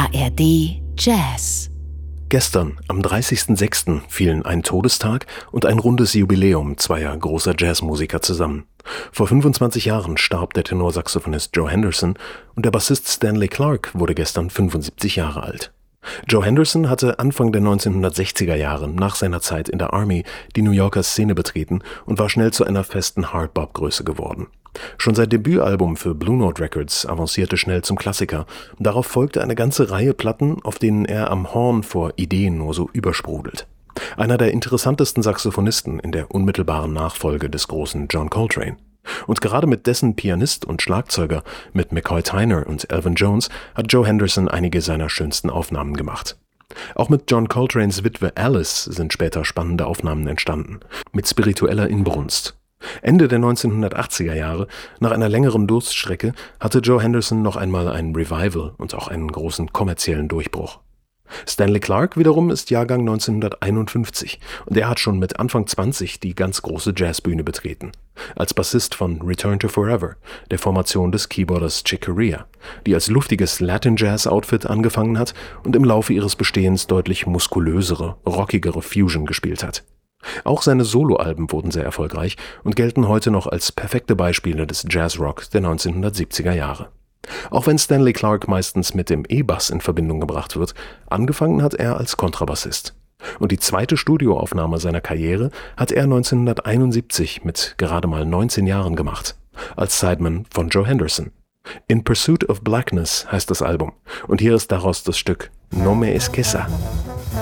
ARD Jazz. Gestern, am 30.06., fielen ein Todestag und ein rundes Jubiläum zweier großer Jazzmusiker zusammen. Vor 25 Jahren starb der Tenorsaxophonist Joe Henderson und der Bassist Stanley Clarke wurde gestern 75 Jahre alt. Joe Henderson hatte Anfang der 1960er Jahre nach seiner Zeit in der Army die New Yorker Szene betreten und war schnell zu einer festen Hardbop-Größe geworden. Schon sein Debütalbum für Blue Note Records avancierte schnell zum Klassiker. Darauf folgte eine ganze Reihe Platten, auf denen er am Horn vor Ideen nur so übersprudelt. Einer der interessantesten Saxophonisten in der unmittelbaren Nachfolge des großen John Coltrane. Und gerade mit dessen Pianist und Schlagzeuger, mit McCoy Tyner und Elvin Jones, hat Joe Henderson einige seiner schönsten Aufnahmen gemacht. Auch mit John Coltranes Witwe Alice sind später spannende Aufnahmen entstanden, mit spiritueller Inbrunst. Ende der 1980er Jahre, nach einer längeren Durststrecke, hatte Joe Henderson noch einmal ein Revival und auch einen großen kommerziellen Durchbruch. Stanley Clarke wiederum ist Jahrgang 1951 und er hat schon mit Anfang 20 die ganz große Jazzbühne betreten. Als Bassist von Return to Forever, der Formation des Keyboarders Chick Corea, die als luftiges Latin-Jazz-Outfit angefangen hat und im Laufe ihres Bestehens deutlich muskulösere, rockigere Fusion gespielt hat. Auch seine Soloalben wurden sehr erfolgreich und gelten heute noch als perfekte Beispiele des Jazzrock der 1970er Jahre. Auch wenn Stanley Clarke meistens mit dem E-Bass in Verbindung gebracht wird, angefangen hat er als Kontrabassist. Und die zweite Studioaufnahme seiner Karriere hat er 1971 mit gerade mal 19 Jahren gemacht, als Sideman von Joe Henderson. In Pursuit of Blackness heißt das Album und hier ist daraus das Stück No Me Esquesa.